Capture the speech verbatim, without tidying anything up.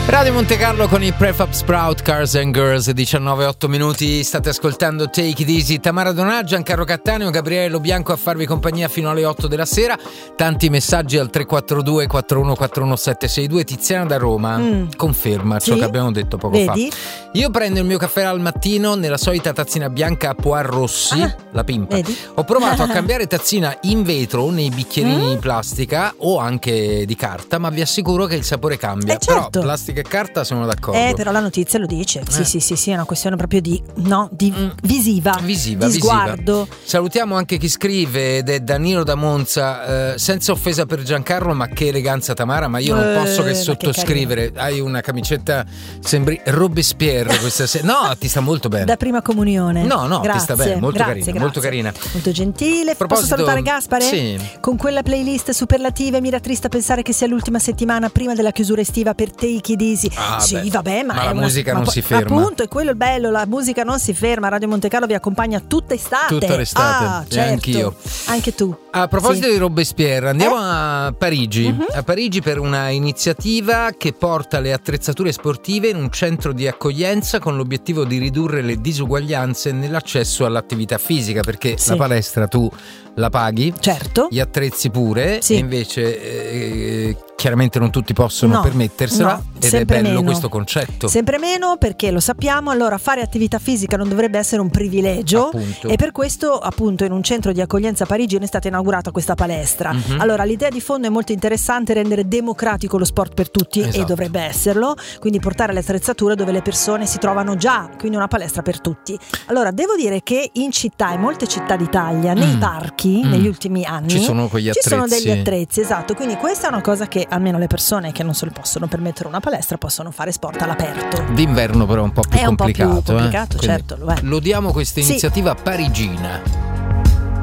Radio Monte Carlo con i Prefab Sprout, Cars and Girls, diciannove e otto minuti, state ascoltando Take It Easy. Tamara Donà, Giancarlo Cattaneo, Gabriele Lo Bianco a farvi compagnia fino alle otto della sera. Tanti messaggi al tre quattro due quattro uno quattro uno sette sei due. Tiziana da Roma mm. conferma sì? ciò che abbiamo detto poco Vedi? fa. Io prendo il mio caffè al mattino nella solita tazzina bianca a pois rossi, ah, la pimpa. Vedi? Ho provato a cambiare tazzina in vetro, nei bicchierini di mm. plastica o anche di carta, ma vi assicuro che il sapore cambia. Eh, certo. Però plastica e carta sono d'accordo. Eh, però la notizia lo dice. Eh. Sì, sì, sì, sì, è una questione proprio di no, di mm. visiva, visiva, di visiva. sguardo. Salutiamo anche chi scrive ed è Danilo da Monza. Eh, senza offesa per Giancarlo, ma che eleganza Tamara, ma io non eh, posso che sottoscrivere. Che Hai una camicetta, sembri Robespierre questa sera. No, ti sta molto bene. Da prima comunione. No, no, grazie, ti sta bene, molto grazie, carina, grazie. molto carina. Molto gentile. Proposito, posso salutare Gaspare? Sì. Con quella playlist superlativa mi era triste pensare che sia l'ultima settimana prima della chiusura estiva per Take It Easy. Ah, sì, beh. vabbè, ma, ma è la una, musica ma non po- si ferma. Appunto, è quello il bello, la musica non si ferma. Radio Monte Carlo vi accompagna tutta estate. Tutta l'estate, ah, e certo. anch'io. Anche tu. A proposito sì. di Robespierre, andiamo eh? a Parigi. Mm-hmm. A Parigi per una iniziativa che porta le attrezzature sportive in un centro di accoglienza con l'obiettivo di ridurre le disuguaglianze nell'accesso all'attività fisica, perché sì. la palestra tu la paghi, certo, gli attrezzi pure, sì. e invece eh, chiaramente non tutti possono no, permettersela, no, ed è bello meno. questo concetto. Sempre meno, perché lo sappiamo, allora fare attività fisica non dovrebbe essere un privilegio, appunto. E per questo appunto in un centro di accoglienza parigino è stata inaugurata questa palestra. Mm-hmm. Allora l'idea di fondo è molto interessante, rendere democratico lo sport per tutti, esatto. E dovrebbe esserlo, quindi portare le attrezzature dove le persone si trovano già, quindi una palestra per tutti. Allora devo dire che in città, in molte città d'Italia, mm. nei parchi Mm. negli ultimi anni ci sono quegli ci attrezzi. sono degli attrezzi, esatto, quindi questa è una cosa che almeno le persone che non se lo possono permettere una palestra possono fare sport all'aperto. D'inverno però è un po' più è complicato, un po' più complicato, eh? certo lo è. Lodiamo questa iniziativa sì. parigina.